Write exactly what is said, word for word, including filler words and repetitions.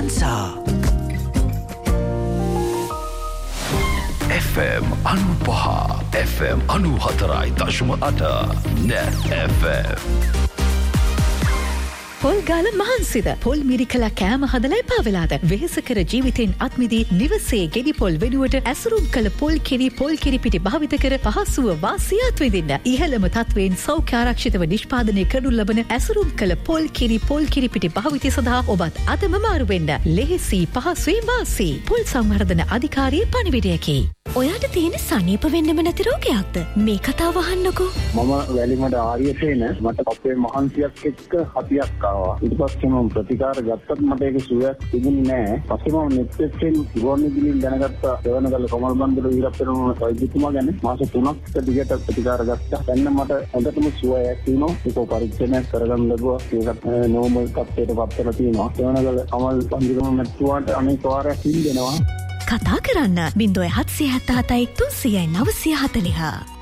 Hansa F M අනුපහ F M අනුහතරයි දශම අට Net F M පොල් ගාල මහන්සිද පොල් මිරිකලා කෑම හදලා එපා වෙලාද වෙහෙසකර ජීවිතෙන් අත්මිදී නිවසේ ගෙඩි පොල් වෙනුවට ඇසුරුම් කළ පොල් කිරි පොල් කිරි පිටි භාවිත කර පහසුව වාසියත් විඳින්න ඉහළම තත්වයෙන් සෞඛ්‍ය ආරක්ෂිතව නිෂ්පාදනය කරනු ලබන ඇසුරුම් කළ පොල් කිරි පොල් කිරි පිටි භාවිතය සඳහා ඔබත් අදම මාරු වෙන්න ලෙහෙසි පහසුයි වාසි පොල් සංවර්ධන අධිකාරියේ පණිවිඩයකි. ඔයාට තියෙන සනීප වෙන්නම නැති රෝගයක්ද මේ කතාව අහන්නකෝ. මම වැලිමඩ ආර්යසේන මට අපේ මහන්සියක් එක්ක හතියක් ආවා. ඊට පස්සේ මම ප්‍රතිකාර ගත්තත් මට ඒක සුවයක් තිබුණේ නැහැ. පස්සේ මම නෙට් එකෙන් ගුවන්විදුලියෙන් දැනගත්තා දෙවනගල කමල් බන්දුල වීරප්පරණ වෛද්‍යතුමා ගැන මාස තුනක් දිගට ප්‍රතිකාර ගත්තා. දැන් මට හොඳටම සුවයක් තියෙනවා. ඒක පරීක්ෂණයක් කරගන්න ලැබුවා. ඒකත් නෝමල් තත්ත්වයට පත් කරලා තියෙනවා. දෙවනගල කමල් බන්දුලම මැට්ටුවාට අනේක වාරයක් හින්දෙනවා. කතා කරන්න බිංදුව හත්සිය හැත්තෑ හතයි තුන්සියයි නවසිය හතලිහ.